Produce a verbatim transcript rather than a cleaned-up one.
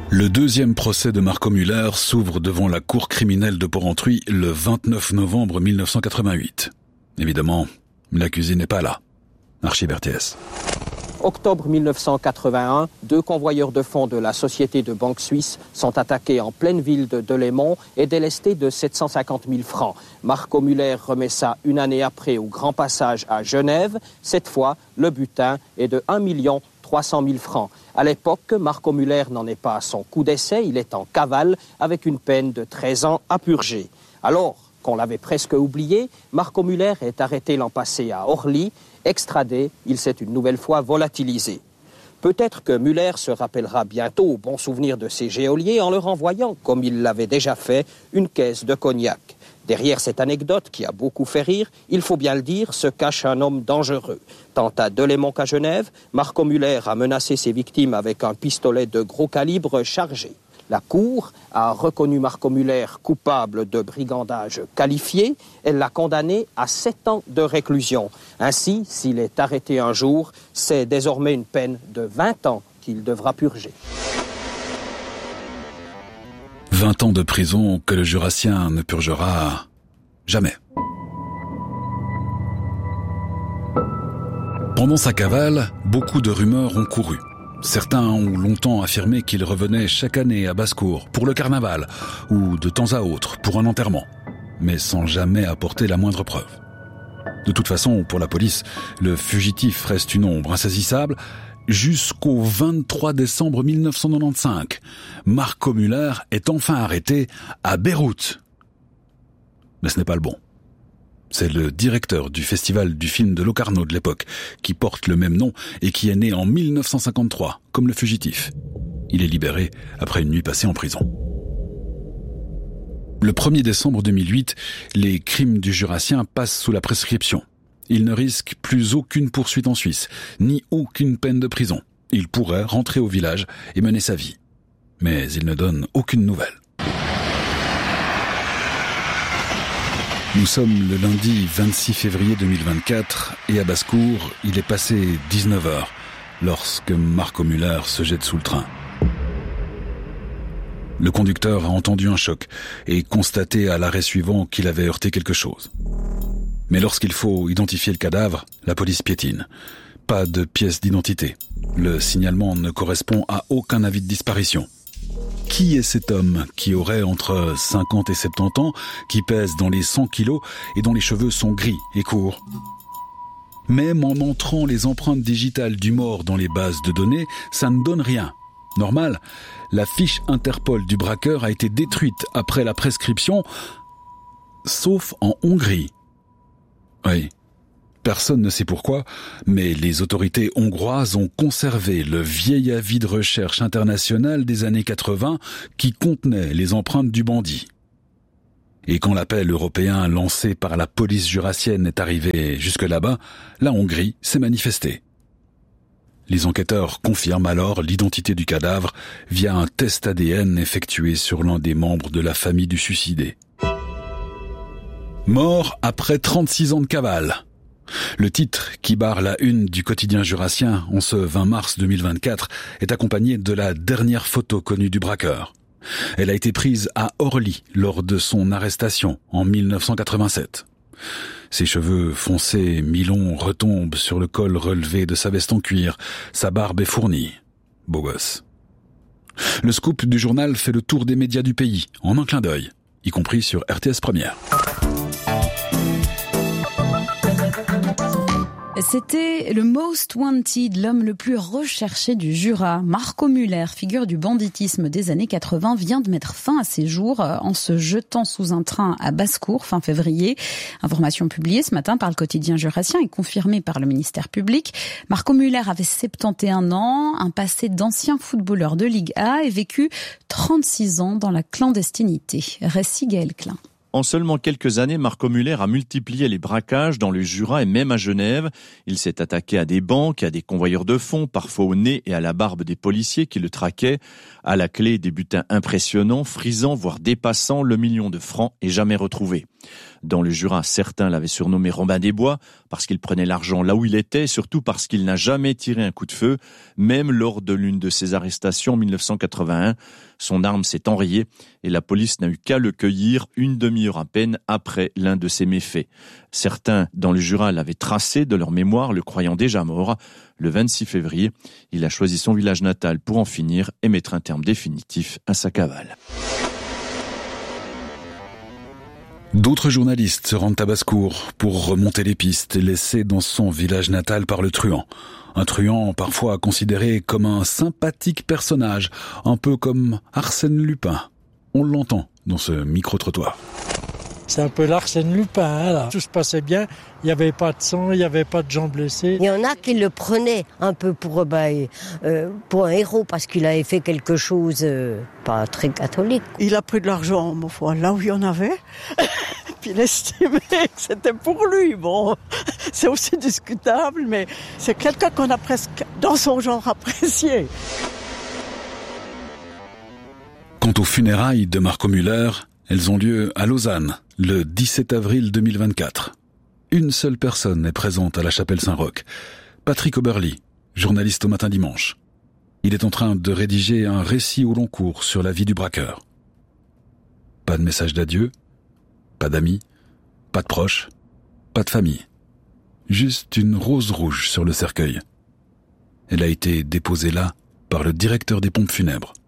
Le deuxième procès de Marco Müller s'ouvre devant la cour criminelle de Porrentruy le vingt-neuf novembre mille neuf cent quatre-vingt-huit. Évidemment, l'accusé n'est pas là. Archive R T S. Octobre mille neuf cent quatre-vingt-un, deux convoyeurs de fonds de la Société de Banque Suisse sont attaqués en pleine ville de Delémont et délestés de sept cent cinquante mille francs. Marco Müller remet ça une année après au Grand Passage à Genève. Cette fois, le butin est de un million trois cent mille francs. À l'époque, Marco Müller n'en est pas à son coup d'essai. Il est en cavale avec une peine de treize ans à purger. Alors qu'on l'avait presque oublié, Marco Müller est arrêté l'an passé à Orly. Extradé, il s'est une nouvelle fois volatilisé. Peut-être que Müller se rappellera bientôt au bon souvenir de ses geôliers en leur envoyant, comme il l'avait déjà fait, une caisse de cognac. Derrière cette anecdote qui a beaucoup fait rire, il faut bien le dire, se cache un homme dangereux. Tant à Delémont qu'à Genève, Marco Müller a menacé ses victimes avec un pistolet de gros calibre chargé. La Cour a reconnu Marco Müller coupable de brigandage qualifié. Elle l'a condamné à sept ans de réclusion. Ainsi, s'il est arrêté un jour, c'est désormais une peine de vingt ans qu'il devra purger. vingt ans de prison que le Jurassien ne purgera jamais. Pendant sa cavale, beaucoup de rumeurs ont couru. Certains ont longtemps affirmé qu'il revenait chaque année à Basse-Cour pour le carnaval ou de temps à autre pour un enterrement, mais sans jamais apporter la moindre preuve. De toute façon, pour la police, le fugitif reste une ombre insaisissable jusqu'au vingt-trois décembre mille neuf cent quatre-vingt-quinze. Marco Müller est enfin arrêté à Beyrouth. Mais ce n'est pas le bon. C'est le directeur du festival du film de Locarno de l'époque, qui porte le même nom et qui est né en mille neuf cent cinquante-trois, comme le fugitif. Il est libéré après une nuit passée en prison. Le premier décembre deux mille huit, les crimes du Jurassien passent sous la prescription. Il ne risque plus aucune poursuite en Suisse, ni aucune peine de prison. Il pourrait rentrer au village et mener sa vie. Mais il ne donne aucune nouvelle. Nous sommes le lundi vingt-six février deux mille vingt-quatre et à Basse-Cour, il est passé dix-neuf heures lorsque Marco Müller se jette sous le train. Le conducteur a entendu un choc et constaté à l'arrêt suivant qu'il avait heurté quelque chose. Mais lorsqu'il faut identifier le cadavre, la police piétine. Pas de pièce d'identité. Le signalement ne correspond à aucun avis de disparition. Qui est cet homme qui aurait entre cinquante et soixante-dix ans, qui pèse dans les cent kilos et dont les cheveux sont gris et courts? Même en entrant les empreintes digitales du mort dans les bases de données, ça ne donne rien. Normal, la fiche Interpol du braqueur a été détruite après la prescription, sauf en Hongrie. Oui. Personne ne sait pourquoi, mais les autorités hongroises ont conservé le vieil avis de recherche international des années quatre-vingts qui contenait les empreintes du bandit. Et quand l'appel européen lancé par la police jurassienne est arrivé jusque là-bas, la Hongrie s'est manifestée. Les enquêteurs confirment alors l'identité du cadavre via un test A D N effectué sur l'un des membres de la famille du suicidé. Mort après trente-six ans de cavale. Le titre qui barre la une du quotidien jurassien en ce vingt mars deux mille vingt-quatre est accompagné de la dernière photo connue du braqueur. Elle a été prise à Orly lors de son arrestation en mille neuf cent quatre-vingt-sept. Ses cheveux foncés mi-longs retombent sur le col relevé de sa veste en cuir. Sa barbe est fournie. Beau gosse. Le scoop du journal fait le tour des médias du pays en un clin d'œil, y compris sur R T S Première. C'était le Most Wanted, l'homme le plus recherché du Jura. Marco Müller, figure du banditisme des années quatre-vingts, vient de mettre fin à ses jours en se jetant sous un train à Basse-Cour fin février. Information publiée ce matin par le quotidien jurassien et confirmée par le ministère public. Marco Müller avait soixante et un ans, un passé d'ancien footballeur de Ligue A et vécu trente-six ans dans la clandestinité. Récit Gaël Klein. En seulement quelques années, Marco Müller a multiplié les braquages dans le Jura et même à Genève. Il s'est attaqué à des banques, à des convoyeurs de fonds, parfois au nez et à la barbe des policiers qui le traquaient. À la clé, des butins impressionnants, frisants, voire dépassant le million de francs et jamais retrouvés. Dans le Jura, certains l'avaient surnommé Robin des Bois parce qu'il prenait l'argent là où il était, surtout parce qu'il n'a jamais tiré un coup de feu, même lors de l'une de ses arrestations en dix-neuf cent quatre-vingt-un. Son arme s'est enrayée et la police n'a eu qu'à le cueillir une demi-heure à peine après l'un de ses méfaits. Certains dans le Jura l'avaient tracé de leur mémoire, le croyant déjà mort. Le vingt-six février, il a choisi son village natal pour en finir et mettre un terme définitif à sa cavale. D'autres journalistes se rendent à Basse-Cour pour remonter les pistes laissées dans son village natal par le truand. Un truand parfois considéré comme un sympathique personnage, un peu comme Arsène Lupin. On l'entend dans ce micro-trottoir. C'est un peu l'Arsène Lupin, hein, là. Tout se passait bien, il n'y avait pas de sang, il n'y avait pas de gens blessés. Il y en a qui le prenaient un peu pour, bah, euh, pour un héros parce qu'il avait fait quelque chose euh, pas très catholique. Il a pris de l'argent, ma foi, là où il y en avait. Puis il estimait que c'était pour lui. Bon, c'est aussi discutable, mais c'est quelqu'un qu'on a presque, dans son genre, apprécié. Quant aux funérailles de Marco Müller, elles ont lieu à Lausanne, le dix-sept avril deux mille vingt-quatre. Une seule personne est présente à la chapelle Saint-Roch, Patrick Oberly, journaliste au Matin Dimanche. Il est en train de rédiger un récit au long cours sur la vie du braqueur. Pas de message d'adieu, pas d'amis, pas de proches, pas de famille. Juste une rose rouge sur le cercueil. Elle a été déposée là par le directeur des pompes funèbres.